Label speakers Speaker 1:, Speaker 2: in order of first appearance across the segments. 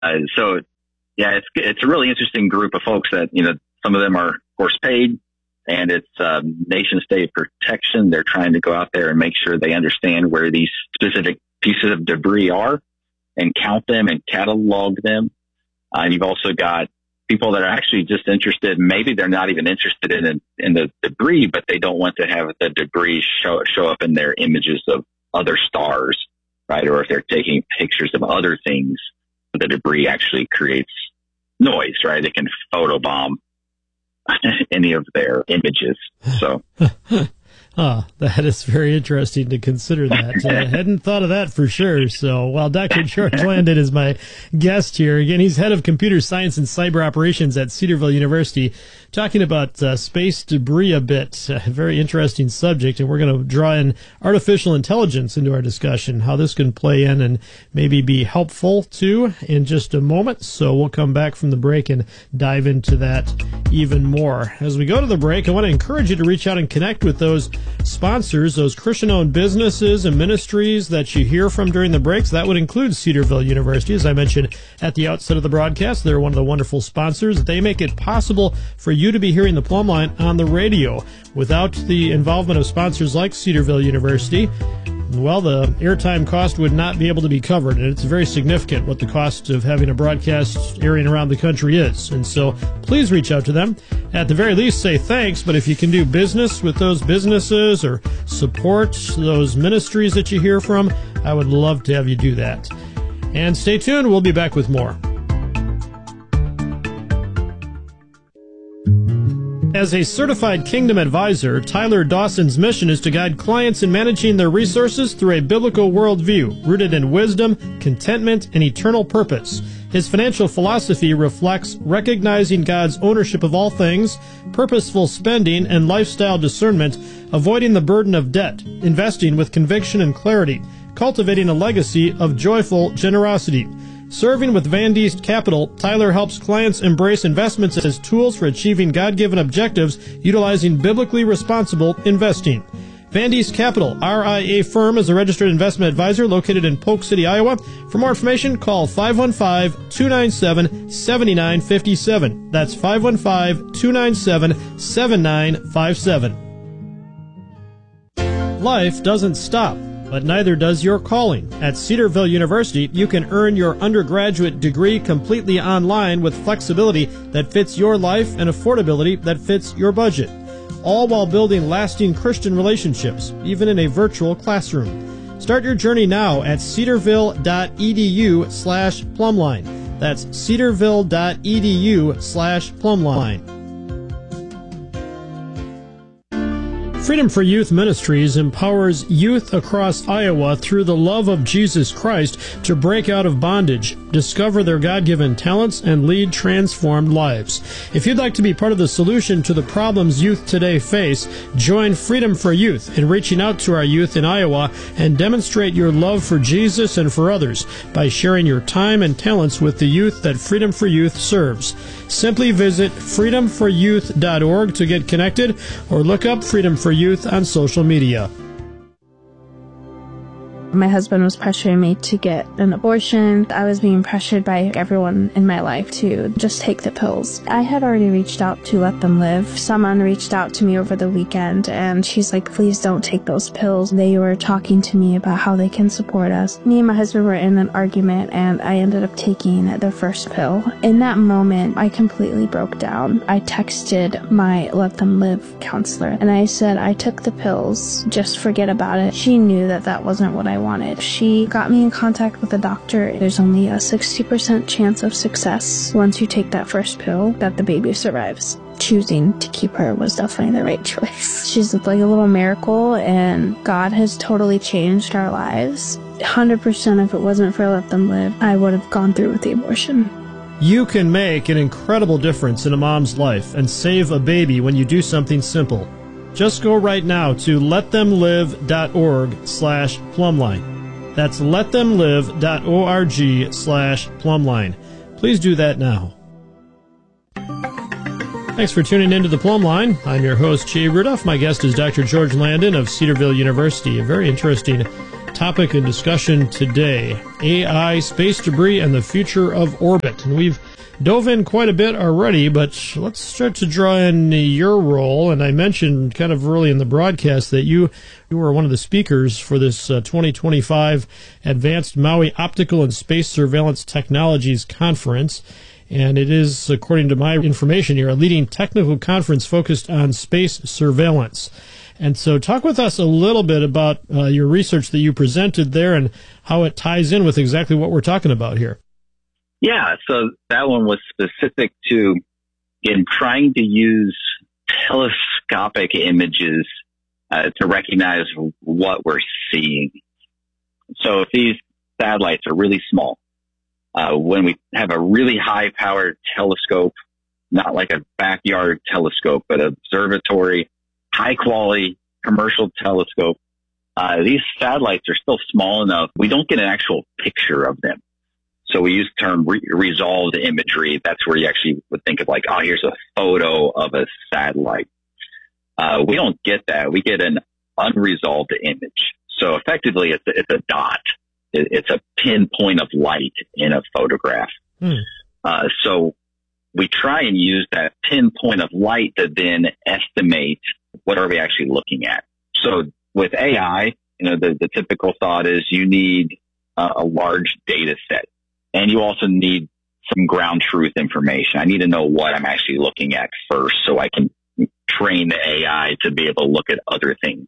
Speaker 1: So yeah, it's a really interesting group of folks that, some of them are of course paid, and it's nation state protection. They're trying to go out there and make sure they understand where these specific pieces of debris are and count them and catalog them. And you've also got people that are actually just interested. Maybe they're not even interested in the debris, but they don't want to have the debris show up in their images of other stars, right? Or if they're taking pictures of other things, the debris actually creates noise, right? It can photobomb any of their images. So.
Speaker 2: That is very interesting to consider that. I hadn't thought of that for sure. So while Dr. George Landon is my guest here, again, he's head of computer science and cyber operations at Cedarville University, talking about space debris a bit. A very interesting subject, and we're going to draw in artificial intelligence into our discussion, how this can play in and maybe be helpful too in just a moment. So we'll come back from the break and dive into that even more. As we go to the break, I want to encourage you to reach out and connect with those sponsors, those Christian-owned businesses and ministries that you hear from during the breaks. That would include Cedarville University. As I mentioned at the outset of the broadcast, they're one of the wonderful sponsors. They make it possible for you to be hearing the Plumb Line on the radio. Without the involvement of sponsors like Cedarville University, well, the airtime cost would not be able to be covered, and it's very significant what the cost of having a broadcast airing around the country is. And so please reach out to them. At the very least, say thanks, but if you can do business with those businesses or support those ministries that you hear from, I would love to have you do that. And stay tuned. We'll be back with more. As a certified Kingdom advisor, Tyler Dawson's mission is to guide clients in managing their resources through a biblical worldview rooted in wisdom, contentment, and eternal purpose. His financial philosophy reflects recognizing God's ownership of all things, purposeful spending, and lifestyle discernment, avoiding the burden of debt, investing with conviction and clarity, cultivating a legacy of joyful generosity. Serving with Van Diest Capital, Tyler helps clients embrace investments as tools for achieving God-given objectives utilizing biblically responsible investing. Van Diest Capital, RIA firm, is a registered investment advisor located in Polk City, Iowa. For more information, call 515-297-7957. That's 515-297-7957. Life doesn't stop, but neither does your calling. At Cedarville University, you can earn your undergraduate degree completely online with flexibility that fits your life and affordability that fits your budget, all while building lasting Christian relationships, even in a virtual classroom. Start your journey now at cedarville.edu/plumline. That's cedarville.edu/plumline. Freedom for Youth Ministries empowers youth across Iowa through the love of Jesus Christ to break out of bondage, discover their God-given talents, and lead transformed lives. If you'd like to be part of the solution to the problems youth today face, join Freedom for Youth in reaching out to our youth in Iowa and demonstrate your love for Jesus and for others by sharing your time and talents with the youth that Freedom for Youth serves. Simply visit freedomforyouth.org to get connected or look up Freedom for Youth on social media.
Speaker 3: My husband was pressuring me to get an abortion. I was being pressured by everyone in my life to just take the pills. I had already reached out to Let Them Live. Someone reached out to me over the weekend, and she's like, please don't take those pills. They were talking to me about how they can support us. Me and my husband were in an argument, and I ended up taking the first pill. In that moment, I completely broke down. I texted my Let Them Live counselor, and I said, I took the pills. Just forget about it. She knew that that wasn't what I wanted. She got me in contact with a doctor. There's only a 60% chance of success once you take that first pill that the baby survives. Choosing to keep her was definitely the right choice. She's like a little miracle, and God has totally changed our lives. 100% if it wasn't for Let Them Live, I would have gone through with the abortion.
Speaker 2: You can make an incredible difference in a mom's life and save a baby when you do something simple. Just go right now to letthemlive.org/plumline. That's letthemlive.org/plumline. Please do that now. Thanks for tuning into the Plumb Line. I'm your host, Jay Rudolph. My guest is Dr. George Landon of Cedarville University. A very interesting topic in discussion today: AI, space debris, and the future of orbit. And we've dove in quite a bit already, but let's start to draw in your role. And I mentioned kind of early in the broadcast that you were one of the speakers for this 2025 Advanced Maui Optical and Space Surveillance Technologies Conference. And it is, according to my information here, a leading technical conference focused on space surveillance. And so talk with us a little bit about your research that you presented there and how it ties in with exactly what we're talking about here.
Speaker 1: Yeah, so that one was specific to, again, trying to use telescopic images to recognize what we're seeing. So if these satellites are really small, when we have a really high-powered telescope, not like a backyard telescope, but observatory, high-quality commercial telescope, these satellites are still small enough, we don't get an actual picture of them. So we use the term resolved imagery. That's where you actually would think of like, oh, here's a photo of a satellite. We don't get that. We get an unresolved image. So effectively, it's a dot. It's a pinpoint of light in a photograph. So we try and use that pinpoint of light to then estimate what are we actually looking at. So with AI, the typical thought is you need a large data set, and you also need some ground truth information. I need to know what I'm actually looking at first so I can train the AI to be able to look at other things.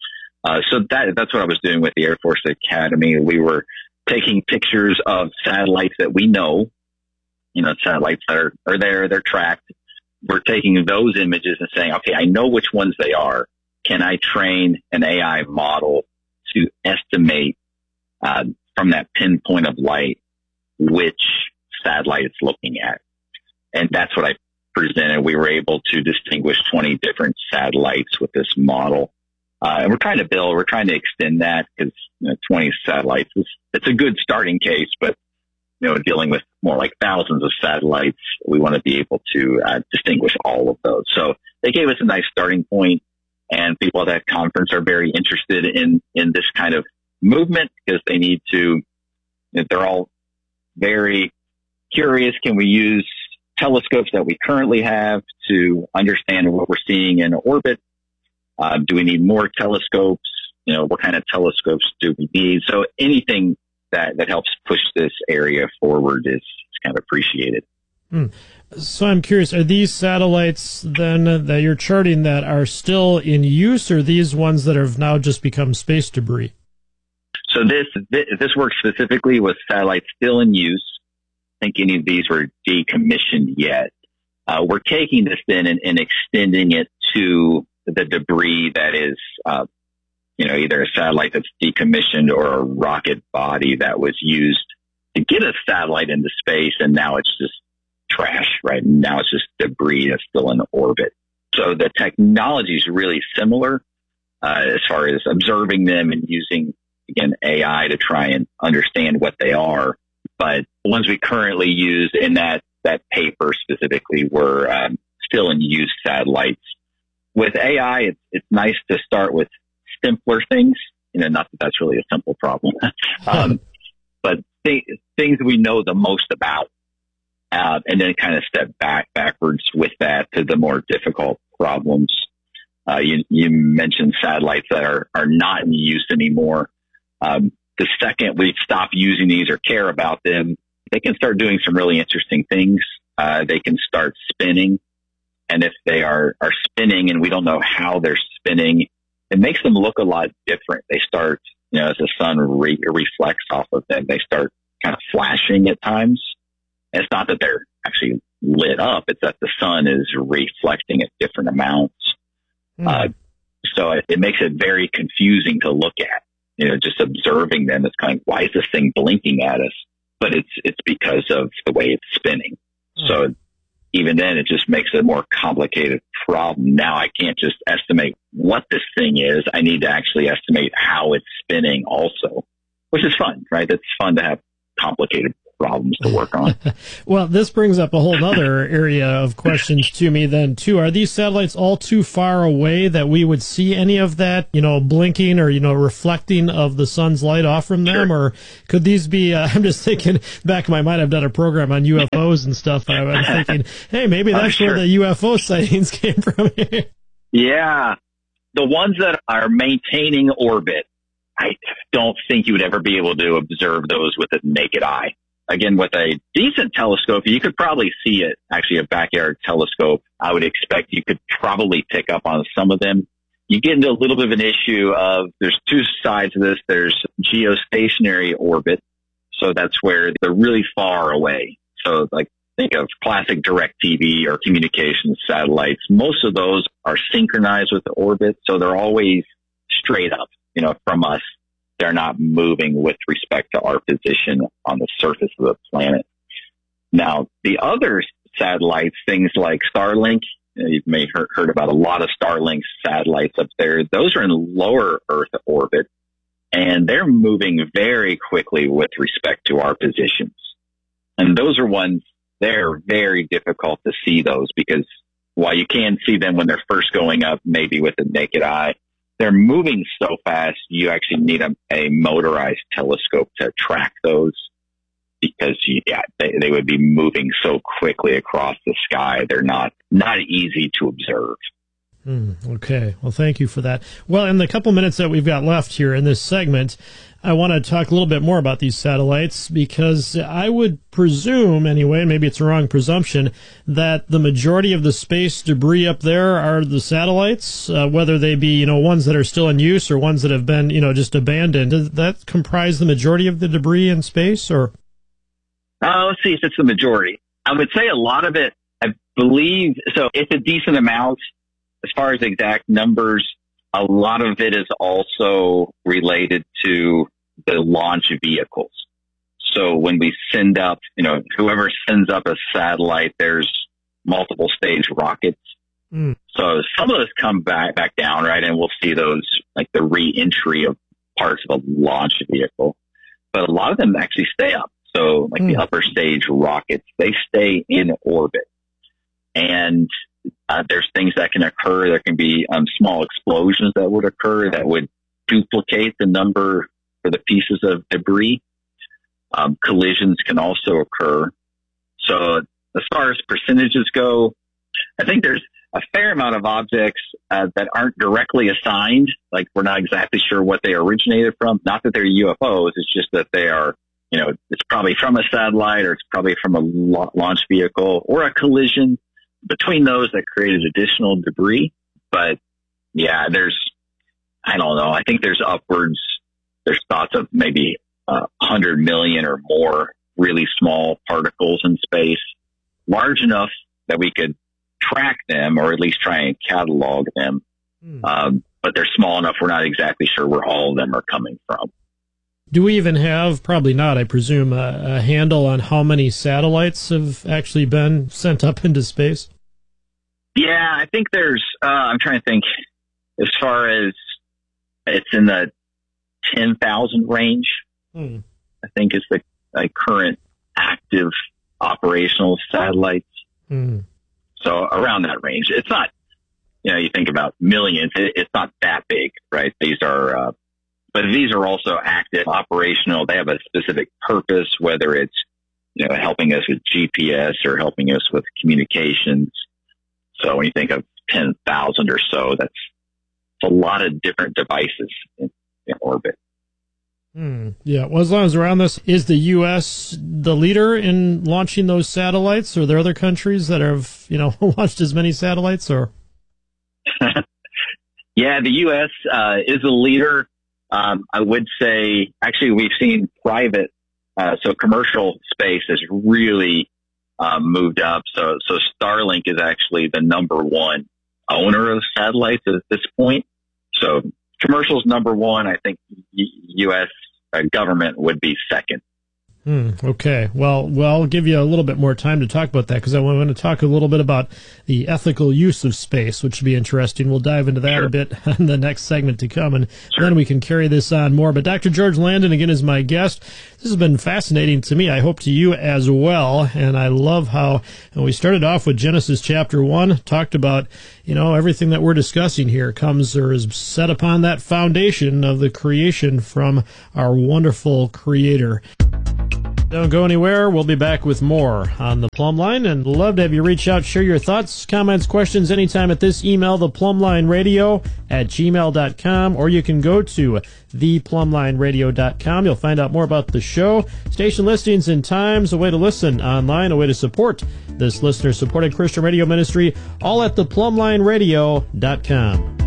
Speaker 1: So that's what I was doing with the Air Force Academy. We were taking pictures of satellites that we know, satellites that are there, they're tracked. We're taking those images and saying, okay, I know which ones they are. Can I train an AI model to estimate from that pinpoint of light which satellite it's looking at? And that's what I presented. We were able to distinguish 20 different satellites with this model. And we're trying to extend that because 20 satellites it's a good starting case, but dealing with more like thousands of satellites, we want to be able to distinguish all of those. So they gave us a nice starting point, and people at that conference are very interested in this kind of movement because they need to. They're all very curious. Can we use telescopes that we currently have to understand what we're seeing in orbit? Do we need more telescopes? What kind of telescopes do we need? So anything that helps push this area forward is kind of appreciated.
Speaker 2: So I'm curious, are these satellites then that you're charting that are still in use, or these ones that have now just become space debris?
Speaker 1: So this works specifically with satellites still in use. I think any of these were decommissioned yet. We're taking this then and extending it to the debris that is, either a satellite that's decommissioned or a rocket body that was used to get a satellite into space, and now it's just trash, right? Now it's just debris that's still in orbit. So the technology is really similar as far as observing them and using, again, AI to try and understand what they are. But the ones we currently use in that paper specifically were still in use satellites. With AI, it's nice to start with simpler things. Not that that's really a simple problem, but things we know the most about, and then kind of step backwards with that to the more difficult problems. You mentioned satellites that are not in use anymore. The second we stop using these or care about them, they can start doing some really interesting things. They can start spinning. And if they are spinning and we don't know how they're spinning, it makes them look a lot different. They start, as the sun reflects off of them, they start kind of flashing at times. And it's not that they're actually lit up. It's that the sun is reflecting at different amounts. So it makes it very confusing to look at. Just observing them, it's kind of, why is this thing blinking at us? But it's because of the way it's spinning. So even then, it just makes it a more complicated problem. Now I can't just estimate what this thing is. I need to actually estimate how it's spinning also, which is fun, right? It's fun to have complicated problems to work on.
Speaker 2: Well, this brings up a whole other area of questions to me then, too. Are these satellites all too far away that we would see any of that, blinking or, reflecting of the sun's light off from them?
Speaker 1: Sure.
Speaker 2: Or could these be, I'm just thinking, back in my mind, I've done a program on UFOs and stuff, and I'm thinking, hey, maybe that's
Speaker 1: sure.
Speaker 2: where the UFO sightings came from.
Speaker 1: Yeah. The ones that are maintaining orbit, I don't think you would ever be able to observe those with a naked eye. Again, with a decent telescope, you could probably see it. Actually, a backyard telescope, I would expect you could probably pick up on some of them. You get into a little bit of an issue of there's two sides of this. There's geostationary orbit. So that's where they're really far away. So like think of classic DirecTV or communications satellites. Most of those are synchronized with the orbit. So they're always straight up, from us. They're not moving with respect to our position on the surface of the planet. Now, the other satellites, things like Starlink, you may have heard about a lot of Starlink satellites up there. Those are in lower Earth orbit, and they're moving very quickly with respect to our positions. And those are ones, they're very difficult to see those because while you can see them when they're first going up, maybe with the naked eye, they're moving so fast, you actually need a motorized telescope to track those because, they would be moving so quickly across the sky. They're not easy to observe.
Speaker 2: Okay. Well, thank you for that. Well, in the couple minutes that we've got left here in this segment, I want to talk a little bit more about these satellites because I would presume, anyway, maybe it's a wrong presumption, that the majority of the space debris up there are the satellites, whether they be, ones that are still in use or ones that have been, just abandoned. Does that comprise the majority of the debris in space, or?
Speaker 1: Let's see if it's the majority. I would say a lot of it, I believe, so it's a decent amount. As far as exact numbers, a lot of it is also related to the launch vehicles. So when we send up, whoever sends up a satellite, there's multiple stage rockets. So some of those come back down, right? And we'll see those, like the re-entry of parts of a launch vehicle. But a lot of them actually stay up. So like the upper stage rockets, they stay in orbit. And there's things that can occur. There can be small explosions that would occur that would duplicate the number for the pieces of debris. Collisions can also occur. So as far as percentages go, I think there's a fair amount of objects that aren't directly assigned. Like we're not exactly sure what they originated from. Not that they're UFOs. It's just that they are, it's probably from a satellite or it's probably from a launch vehicle or a collision between those that created additional debris. But yeah, I don't know. I think there's thoughts of maybe 100 million or more really small particles in space, large enough that we could track them or at least try and catalog them. But they're small enough we're not exactly sure where all of them are coming from.
Speaker 2: Do we even have, probably not, I presume, a handle on how many satellites have actually been sent up into space?
Speaker 1: Yeah, I think there's, I'm trying to think, as far as it's in the 10,000 range, I think is the current active operational satellites. So around that range. It's not, you think about millions, it's not that big, right? These are, but these are also active, operational. They have a specific purpose, whether it's, helping us with GPS or helping us with communications. So when you think of 10,000 or so, that's a lot of different devices in orbit.
Speaker 2: Yeah. Well, as long as we're on this, is the U.S. the leader in launching those satellites? Or are there other countries that have, launched as many satellites? Or
Speaker 1: yeah, the U.S. Is a leader. I would say, actually, we've seen private, so commercial space has really moved up. So Starlink is actually the number one owner of satellites at this point. So commercial's number one. I think U.S. government would be second.
Speaker 2: Okay. Well, I'll give you a little bit more time to talk about that because I want to talk a little bit about the ethical use of space, which should be interesting. We'll dive into that a bit in the next segment to come, and then we can carry this on more. But Dr. George Landon, again, is my guest. This has been fascinating to me. I hope to you as well. And I love how we started off with Genesis chapter 1, talked about, everything that we're discussing here comes or is set upon that foundation of the creation from our wonderful Creator. Don't go anywhere. We'll be back with more on The Plumb Line, and love to have you reach out, share your thoughts, comments, questions anytime at this email, theplumblineradio@gmail.com, or you can go to theplumblineradio.com. You'll find out more about the show, station listings and times, a way to listen online, a way to support this listener-supported Christian radio ministry, all at theplumblineradio.com.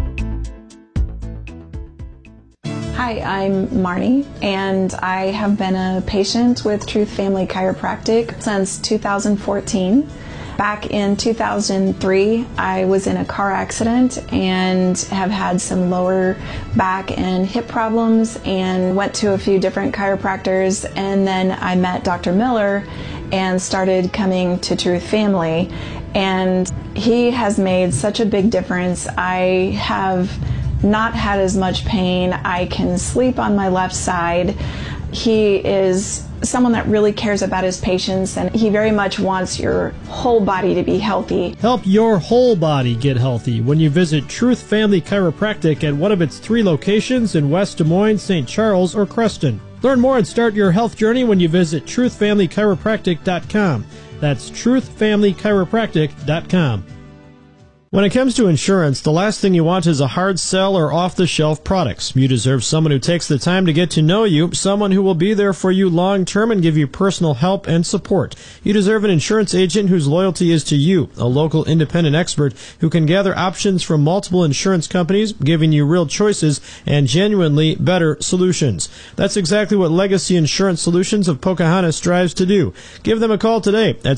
Speaker 4: Hi, I'm Marnie, and I have been a patient with Truth Family Chiropractic since 2014. Back in 2003, I was in a car accident and have had some lower back and hip problems and went to a few different chiropractors, and then I met Dr. Miller and started coming to Truth Family, and he has made such a big difference. I have not had as much pain. I can sleep on my left side. He is someone that really cares about his patients, and he very much wants your whole body to be healthy.
Speaker 2: Help your whole body get healthy when you visit Truth Family Chiropractic at one of its 3 locations in West Des Moines, St. Charles, or Creston. Learn more and start your health journey when you visit truthfamilychiropractic.com. That's truthfamilychiropractic.com. When it comes to insurance, the last thing you want is a hard sell or off-the-shelf products. You deserve someone who takes the time to get to know you, someone who will be there for you long-term and give you personal help and support. You deserve an insurance agent whose loyalty is to you, a local independent expert who can gather options from multiple insurance companies, giving you real choices and genuinely better solutions. That's exactly what Legacy Insurance Solutions of Pocahontas strives to do. Give them a call today at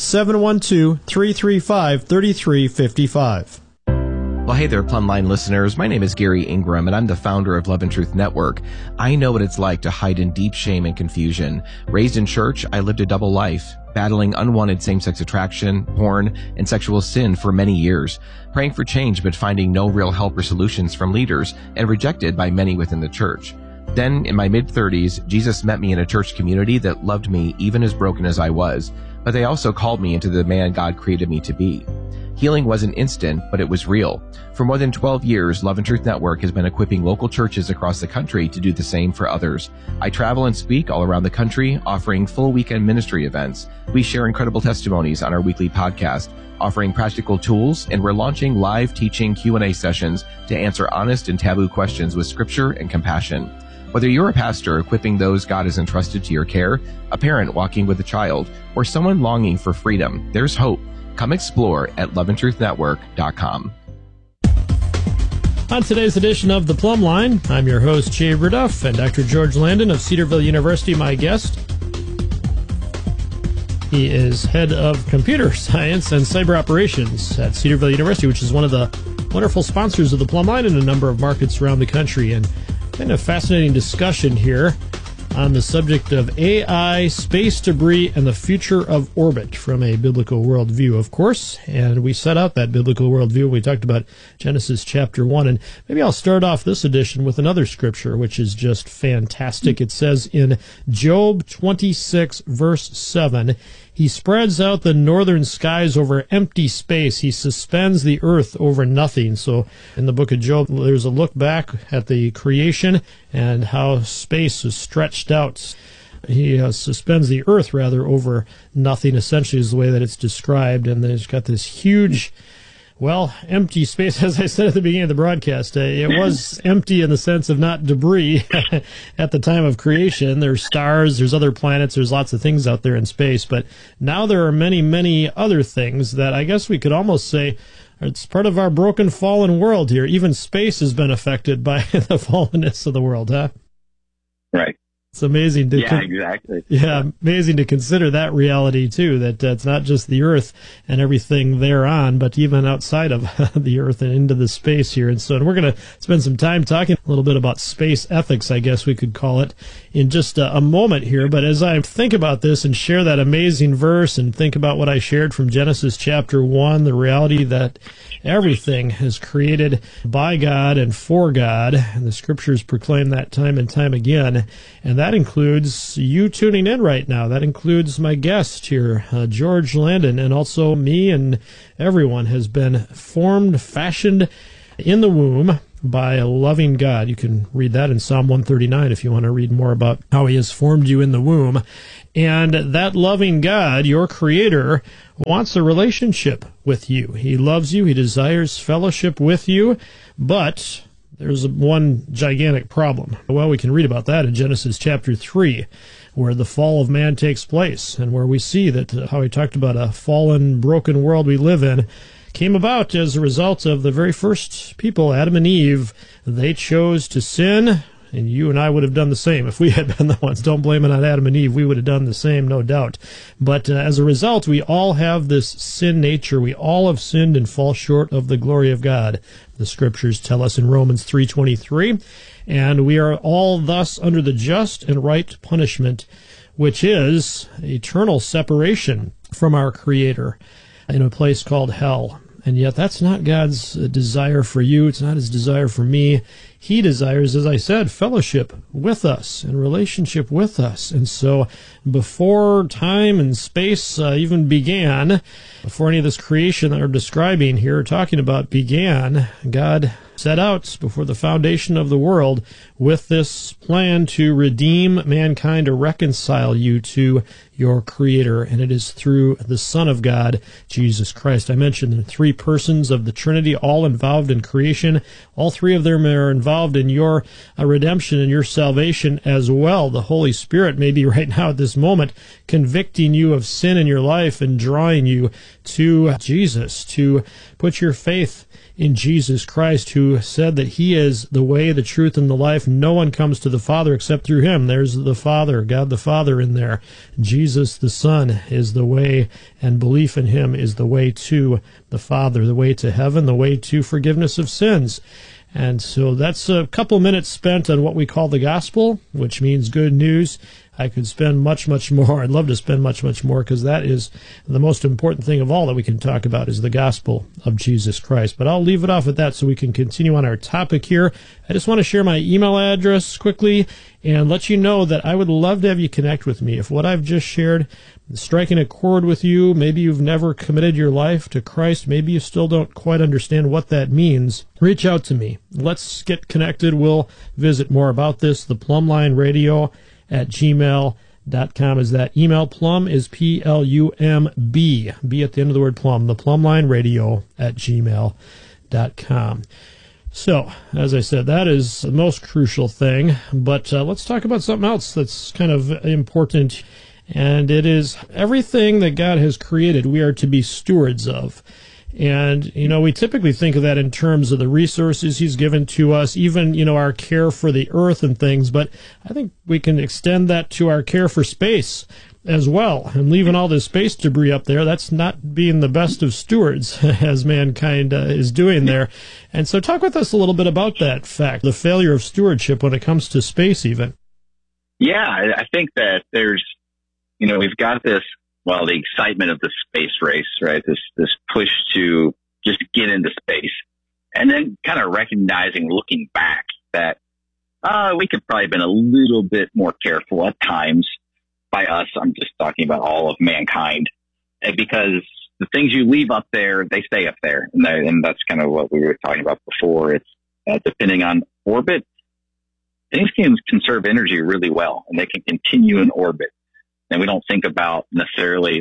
Speaker 2: 712-335-3355.
Speaker 5: Well, hey there, Plumb Line listeners. My name is Gary Ingram, and I'm the founder of Love and Truth Network. I know what it's like to hide in deep shame and confusion. Raised in church, I lived a double life, battling unwanted same-sex attraction, porn, and sexual sin for many years, praying for change but finding no real help or solutions from leaders, and rejected by many within the church. Then, in my mid-30s, Jesus met me in a church community that loved me even as broken as I was, but they also called me into the man God created me to be. Healing wasn't instant, but it was real. For more than 12 years, Love and Truth Network has been equipping local churches across the country to do the same for others. I travel and speak all around the country, offering full weekend ministry events. We share incredible testimonies on our weekly podcast, offering practical tools, and we're launching live teaching Q&A sessions to answer honest and taboo questions with scripture and compassion. Whether you're a pastor equipping those God has entrusted to your care, a parent walking with a child, or someone longing for freedom, there's hope. Come explore at loveandtruthnetwork.com.
Speaker 2: On today's edition of The Plumb Line, I'm your host, Jay Verduff, and Dr. George Landon of Cedarville University, my guest. He is head of computer science and cyber operations at Cedarville University, which is one of the wonderful sponsors of The Plumb Line in a number of markets around the country. And been a fascinating discussion here on the subject of AI, space debris, and the future of orbit from a biblical worldview, of course. And we set out that biblical worldview. We talked about Genesis chapter 1. And maybe I'll start off this edition with another scripture, which is just fantastic. It says in Job 26, verse 7, He spreads out the northern skies over empty space. He suspends the earth over nothing. So in the book of Job, there's a look back at the creation and how space is stretched out. He suspends the earth, rather, over nothing, essentially, is the way that it's described. And then it's got this huge, empty space. As I said at the beginning of the broadcast, it was empty in the sense of not debris at the time of creation. There's stars, there's other planets, there's lots of things out there in space. But now there are many, many other things that I guess we could almost say it's part of our broken, fallen world here. Even space has been affected by the fallenness of the world, huh?
Speaker 1: Right.
Speaker 2: It's amazing to
Speaker 1: exactly.
Speaker 2: Yeah, amazing to consider that reality too. That it's not just the Earth and everything thereon, but even outside of the Earth and into the space here. And so, we're going to spend some time talking a little bit about space ethics, I guess we could call it, in just a moment here. But as I think about this and share that amazing verse and think about what I shared from Genesis chapter 1, the reality that everything is created by God and for God, and the Scriptures proclaim that time and time again. And that includes you tuning in right now. That includes my guest here, George Landon, and also me, and everyone has been formed, fashioned in the womb by a loving God. You can read that in Psalm 139 if you want to read more about how he has formed you in the womb. And that loving God, your Creator, wants a relationship with you. He loves you. He desires fellowship with you. But there's one gigantic problem. Well, we can read about that in Genesis chapter 3, where the fall of man takes place, and where we see that how he talked about a fallen, broken world we live in came about as a result of the very first people, Adam and Eve. They chose to sin, and you and I would have done the same if we had been the ones. Don't blame it on Adam and Eve. We would have done the same, no doubt. But as a result, we all have this sin nature. We all have sinned and fall short of the glory of God. The Scriptures tell us in Romans 3:23, and we are all thus under the just and right punishment, which is eternal separation from our Creator in a place called hell. And yet that's not God's desire for you. It's not his desire for me. He desires, as I said, fellowship with us and relationship with us. And so before time and space even began, before any of this creation that we're describing here, talking about began, God set out before the foundation of the world with this plan to redeem mankind, to reconcile you to your Creator, and it is through the Son of God, Jesus Christ. I mentioned the three persons of the Trinity, all involved in creation. All three of them are involved in your redemption and your salvation as well. The Holy Spirit may be right now at this moment convicting you of sin in your life and drawing you to Jesus, to put your faith in Jesus Christ, who said that he is the way, the truth, and the life. No one comes to the Father except through him. There's the Father, God the Father in there. Jesus the Son is the way, and belief in him is the way to the Father, the way to heaven, the way to forgiveness of sins. And so that's a couple minutes spent on what we call the gospel, which means good news. I could spend much, much more. I'd love to spend much, much more, because that is the most important thing of all that we can talk about is the gospel of Jesus Christ. But I'll leave it off at that so we can continue on our topic here. I just want to share my email address quickly and let you know that I would love to have you connect with me. If what I've just shared is striking a chord with you, maybe you've never committed your life to Christ, maybe you still don't quite understand what that means, reach out to me. Let's get connected. We'll visit more about this. The Plumline Radio at gmail.com is that email. Plum is P-L-U-M-B. B at the end of the word plum. The Plumline Radio at gmail.com. So, as I said, that is the most crucial thing. But let's talk about something else that's kind of important. And it is everything that God has created we are to be stewards of. And, we typically think of that in terms of the resources he's given to us, even, our care for the earth and things. But I think we can extend that to our care for space as well. And leaving all this space debris up there, that's not being the best of stewards, as mankind is doing there. And so talk with us a little bit about that fact, the failure of stewardship when it comes to space even.
Speaker 1: Yeah, I think that there's, we've got this, the excitement of the space race, right? This push to just get into space, and then kind of recognizing, looking back, that we could probably have been a little bit more careful at times. By us, I'm just talking about all of mankind, because the things you leave up there, they stay up there, and that's kind of what we were talking about before. It's depending on orbit, things can conserve energy really well, and they can continue in orbit. And we don't think about necessarily,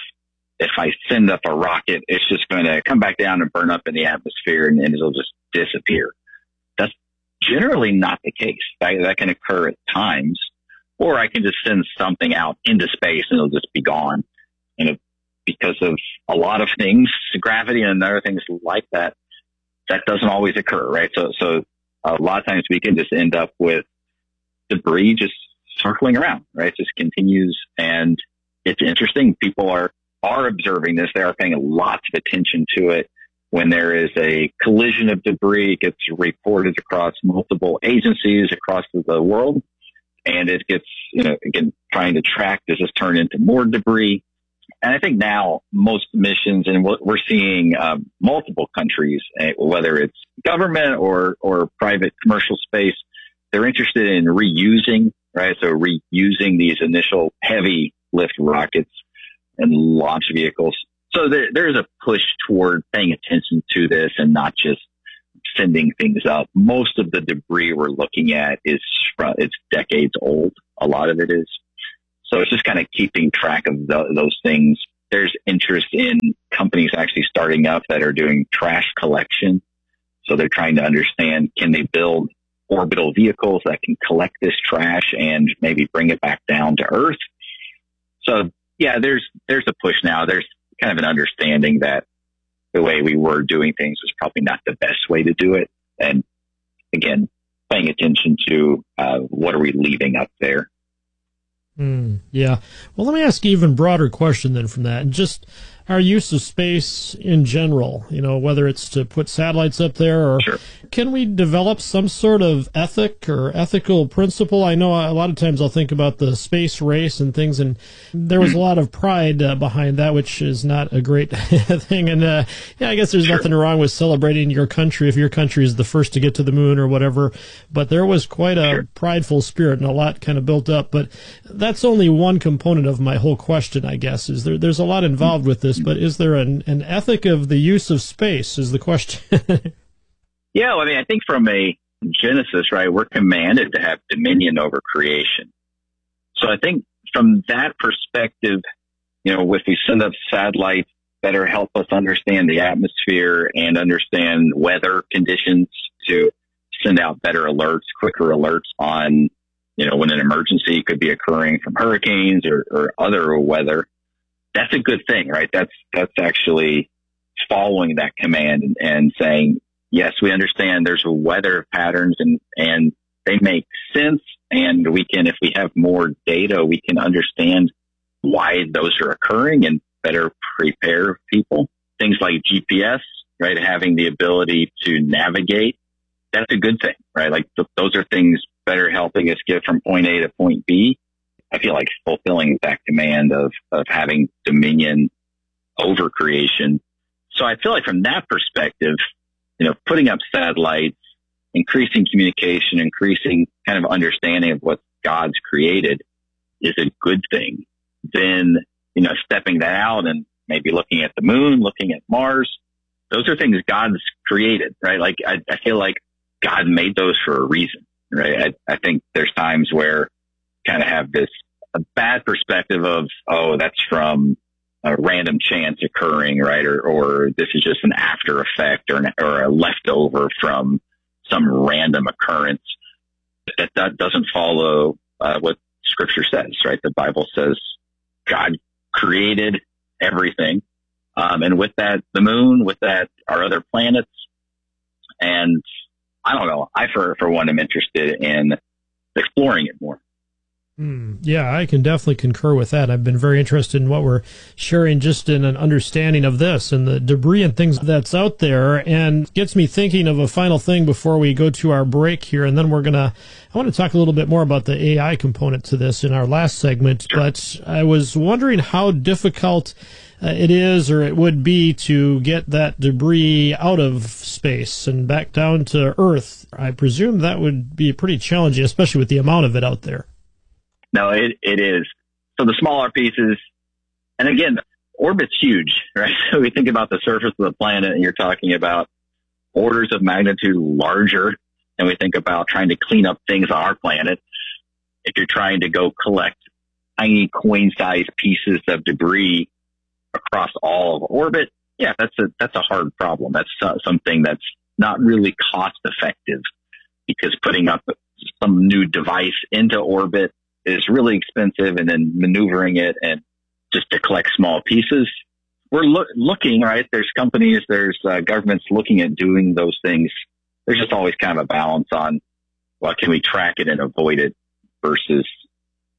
Speaker 1: if I send up a rocket, it's just going to come back down and burn up in the atmosphere and it'll just disappear. That's generally not the case. That can occur at times. Or I can just send something out into space and it'll just be gone. And because of a lot of things, gravity and other things like that, that doesn't always occur, right? So a lot of times we can just end up with debris just circling around, right? It just continues, and it's interesting. People are observing this. They are paying lots of attention to it. When there is a collision of debris, it gets reported across multiple agencies across the world, and it gets, again, trying to track, does this turn into more debris? And I think now most missions, and we're seeing multiple countries, whether it's government or private commercial space, they're interested in reusing, right? So reusing these initial heavy lift rockets and launch vehicles. So there's a push toward paying attention to this and not just sending things up. Most of the debris we're looking at it's decades old. A lot of it is. So it's just kind of keeping track of those things. There's interest in companies actually starting up that are doing trash collection. So they're trying to understand, can they build orbital vehicles that can collect this trash and maybe bring it back down to Earth? So yeah, there's a push now. There's kind of an understanding that the way we were doing things was probably not the best way to do it. And again, paying attention to what are we leaving up there.
Speaker 2: Yeah. Well, let me ask you an even broader question then from that. And just our use of space in general, whether it's to put satellites up there or
Speaker 1: Sure.
Speaker 2: Can we develop some sort of ethic or ethical principle? I know a lot of times I'll think about the space race and things, and there was a lot of pride behind that, which is not a great thing. And I guess there's nothing wrong with celebrating your country if your country is the first to get to the moon or whatever. But there was quite a prideful spirit and a lot kind of built up. But that's only one component of my whole question, I guess. Is there's a lot involved with this, but is there an ethic of the use of space is the question.
Speaker 1: Yeah, well, I mean, I think from a Genesis, right, we're commanded to have dominion over creation. So I think from that perspective, if we send up satellites that help us understand the atmosphere and understand weather conditions to send out better alerts, quicker alerts on, when an emergency could be occurring from hurricanes or other weather, that's a good thing, right? That's actually following that command and saying, yes, we understand there's weather patterns and they make sense. And we can, if we have more data, we can understand why those are occurring and better prepare people. Things like GPS, right? Having the ability to navigate, that's a good thing, right? Like those are things better helping us get from point A to point B. I feel like fulfilling that command of having dominion over creation. So I feel like from that perspective, putting up satellites, increasing communication, increasing kind of understanding of what God's created is a good thing. Then, stepping that out and maybe looking at the moon, looking at Mars, those are things God's created, right? Like I feel like God made those for a reason, right? I think there's times where kind of have a bad perspective of, oh, that's from a random chance occurring, right? Or this is just an after effect or a leftover from some random occurrence. That doesn't follow what Scripture says, right? The Bible says God created everything. And with that, the moon, with that, our other planets. And I don't know. I, for one, am interested in exploring it more.
Speaker 2: Yeah, I can definitely concur with that. I've been very interested in what we're sharing just in an understanding of this and the debris and things that's out there, and gets me thinking of a final thing before we go to our break here. And then I want to talk a little bit more about the AI component to this in our last segment. Sure. But I was wondering how difficult it is or it would be to get that debris out of space and back down to Earth. I presume that would be pretty challenging, especially with the amount of it out there.
Speaker 1: No, it is. So the smaller pieces, and again, orbit's huge, right? So we think about the surface of the planet and you're talking about orders of magnitude larger than we think about trying to clean up things on our planet. If you're trying to go collect tiny coin-sized pieces of debris across all of orbit, yeah, that's a hard problem. That's something that's not really cost effective because putting up some new device into orbit is really expensive, and then maneuvering it and just to collect small pieces. We're looking, right? There's companies, there's governments looking at doing those things. There's just always kind of a balance on, well, can we track it and avoid it versus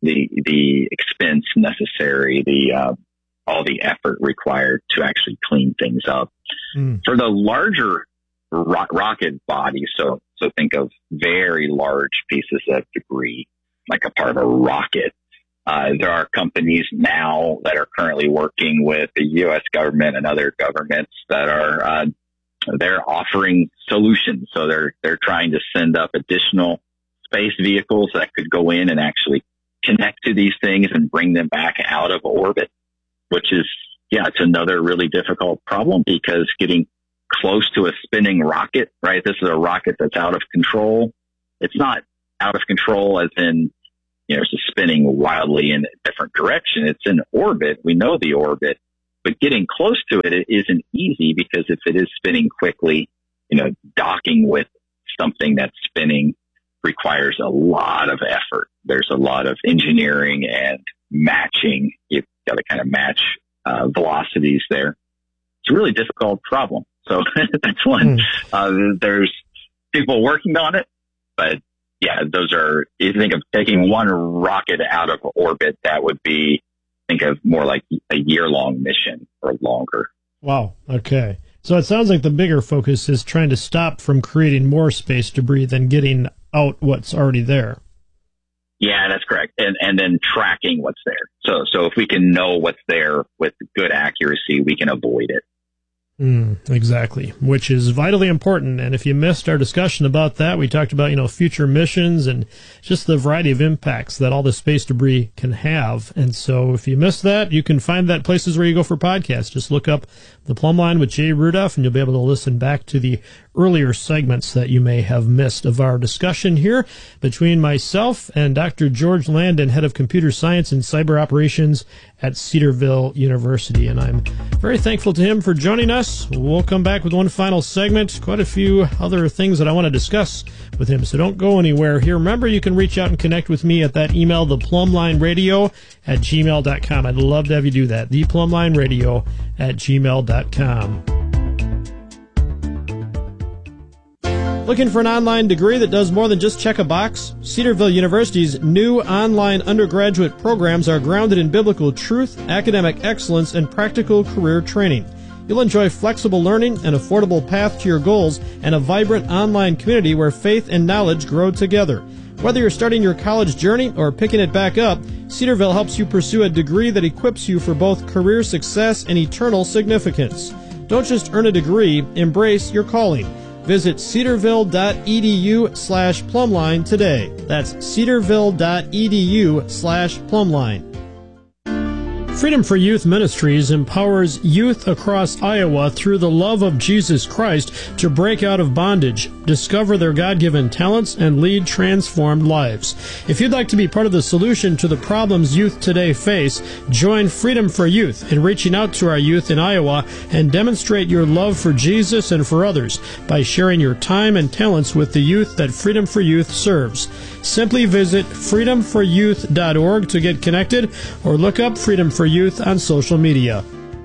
Speaker 1: the expense necessary, all the effort required to actually clean things up. For the larger rocket body, so think of very large pieces of debris, like a part of a rocket. There are companies now that are currently working with the U.S. government and other governments that are they're offering solutions. So they're trying to send up additional space vehicles that could go in and actually connect to these things and bring them back out of orbit, which is, it's another really difficult problem, because getting close to a spinning rocket, right? This is a rocket that's out of control. It's not out of control as in, it's just spinning wildly in a different direction. It's in orbit. We know the orbit, but getting close to it isn't easy, because if it is spinning quickly, docking with something that's spinning requires a lot of effort. There's a lot of engineering and matching. You've got to kind of match velocities there. It's a really difficult problem. So that's one. There's people working on it, but those are, if you think of taking one rocket out of orbit, that would be, think of more like a year-long mission or longer.
Speaker 2: Wow. Okay. So it sounds like the bigger focus is trying to stop from creating more space debris than getting out what's already there.
Speaker 1: Yeah, that's correct. And then tracking what's there. So if we can know what's there with good accuracy, we can avoid it.
Speaker 2: Exactly, which is vitally important. And if you missed our discussion about that, we talked about, future missions and just the variety of impacts that all the space debris can have. And so if you missed that, you can find that places where you go for podcasts. Just look up The Plumb Line with Jay Rudolph, and you'll be able to listen back to the earlier segments that you may have missed of our discussion here between myself and Dr. George Landon, head of computer science and cyber operations at Cedarville University. And I'm very thankful to him for joining us. We'll come back with one final segment, quite a few other things that I want to discuss with him, so don't go anywhere here. Remember, you can reach out and connect with me at that email, theplumblineradio@gmail.com. I'd love to have you do that, theplumblineradio@gmail.com. Looking for an online degree that does more than just check a box? Cedarville University's new online undergraduate programs are grounded in biblical truth, academic excellence, and practical career training. You'll enjoy flexible learning, an affordable path to your goals, and a vibrant online community where faith and knowledge grow together. Whether you're starting your college journey or picking it back up, Cedarville helps you pursue a degree that equips you for both career success and eternal significance. Don't just earn a degree, embrace your calling. Visit cedarville.edu/plumbline today. That's cedarville.edu/plumbline. Freedom for Youth Ministries empowers youth across Iowa through the love of Jesus Christ to break out of bondage, discover their God-given talents, and lead transformed lives. If you'd like to be part of the solution to the problems youth today face, join Freedom for Youth in reaching out to our youth in Iowa and demonstrate your love for Jesus and for others by sharing your time and talents with the youth that Freedom for Youth serves. Simply visit freedomforyouth.org to get connected, or look up Freedom for Youth on social media.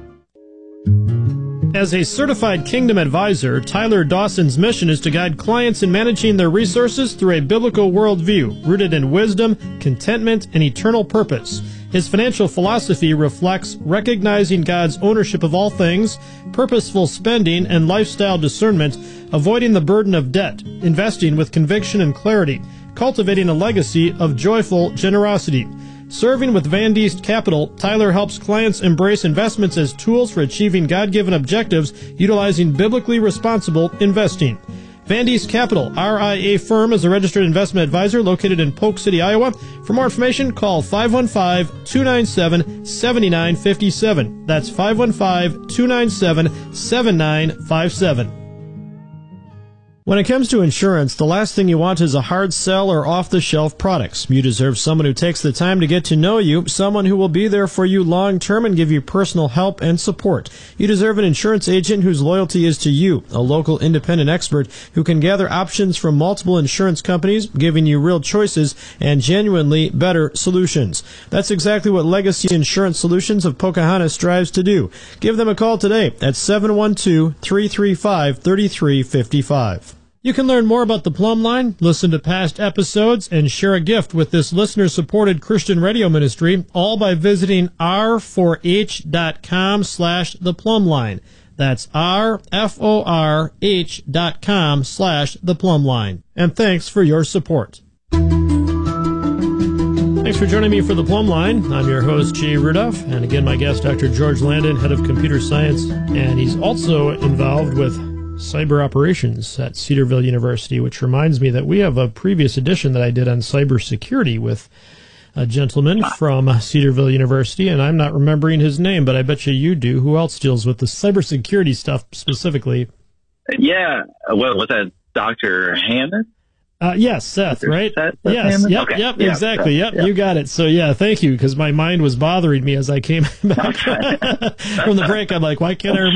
Speaker 2: As a certified Kingdom advisor, Tyler Dawson's mission is to guide clients in managing their resources through a biblical worldview rooted in wisdom, contentment, and eternal purpose. His financial philosophy reflects recognizing God's ownership of all things, purposeful spending, and lifestyle discernment, avoiding the burden of debt, investing with conviction and clarity, cultivating a legacy of joyful generosity. Serving with Van Diest Capital, Tyler helps clients embrace investments as tools for achieving God-given objectives utilizing biblically responsible investing. Van Diest Capital, RIA firm, is a registered investment advisor located in Polk City, Iowa. For more information, call 515-297-7957. That's 515-297-7957. When it comes to insurance, the last thing you want is a hard sell or off-the-shelf products. You deserve someone who takes the time to get to know you, someone who will be there for you long-term and give you personal help and support. You deserve an insurance agent whose loyalty is to you, a local independent expert who can gather options from multiple insurance companies, giving you real choices and genuinely better solutions. That's exactly what Legacy Insurance Solutions of Pocahontas strives to do. Give them a call today at 712-335-3355. You can learn more about the Plumb Line, listen to past episodes, and share a gift with this listener-supported Christian radio ministry, all by visiting r4h.com/theplumbline. That's rforh.com/theplumbline. And thanks for your support. Thanks for joining me for the Plumb Line. I'm your host, Jay Rudolph, and again, my guest, Dr. George Landon, head of computer science, and he's also involved with cyber operations at Cedarville University, which reminds me that we have a previous edition that I did on cybersecurity with a gentleman from Cedarville University, and I'm not remembering his name, but I bet you do. Who else deals with the cybersecurity stuff specifically?
Speaker 1: Yeah, well, was that Dr. Hammond?
Speaker 2: Yes, Seth, right?
Speaker 1: Seth
Speaker 2: yes,
Speaker 1: Hammond?
Speaker 2: yep,
Speaker 1: Okay.
Speaker 2: yep,
Speaker 1: Yeah,
Speaker 2: exactly,
Speaker 1: Seth,
Speaker 2: yep, you got it. So, yeah, thank you, because my mind was bothering me as I came back from the break. I'm like, why can't I remember